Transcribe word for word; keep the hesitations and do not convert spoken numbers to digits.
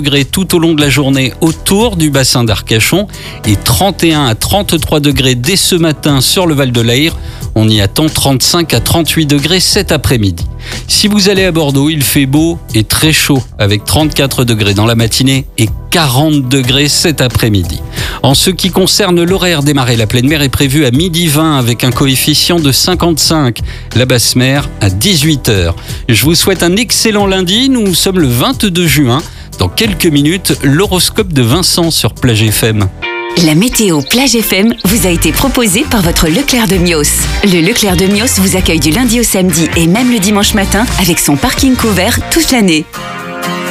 degrés tout au long de la journée autour du bassin d'Arcachon et trente et un à trente-trois degrés dès ce matin sur le Val de l'Aïr. On y attend trente-cinq à trente-huit degrés cet après-midi. Si vous allez à Bordeaux, il fait beau et très chaud avec trente-quatre degrés dans la matinée et quarante degrés cet après-midi. En ce qui concerne l'horaire des marées, la pleine mer est prévue à midi vingt avec un coefficient de cinquante-cinq. La basse mer à dix-huit heures. Je vous souhaite un excellent lundi. Nous sommes le vingt-deux juin. Dans quelques minutes, l'horoscope de Vincent sur Plage F M. La météo Plage F M vous a été proposée par votre Leclerc de Mios. Le Leclerc de Mios vous accueille du lundi au samedi et même le dimanche matin avec son parking couvert toute l'année.